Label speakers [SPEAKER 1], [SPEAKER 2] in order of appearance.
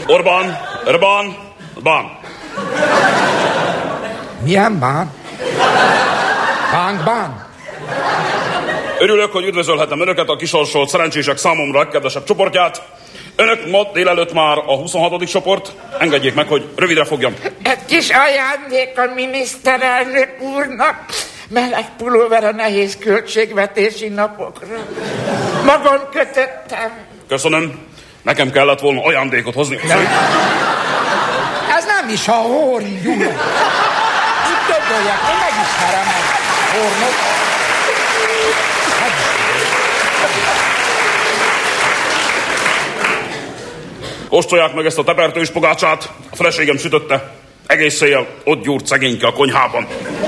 [SPEAKER 1] Orbán.
[SPEAKER 2] Milyen bán? Bán?
[SPEAKER 1] Örülök, hogy üdvözölhetem önöket a kisorsolt szerencsések számomra legkedvesebb csoportját. Önök ma délelőtt már a 26. csoport. Engedjék meg, hogy rövidre fogjam.
[SPEAKER 3] Egy kis ajándék a miniszterelnök úrnak. Meleg pulóver a nehéz költségvetési napokra. Magam kötöttem.
[SPEAKER 1] Köszönöm. Nekem kellett volna ajándékot hozni.
[SPEAKER 2] Ez nem is a Hóri Gyula. Itt többöljek, hogy megismerem egy Hornot.
[SPEAKER 1] Kóstolják meg ezt a tepertős pogácsát. A feleségem sütötte. Egész éjjel ott gyúrt szegényke a konyhában.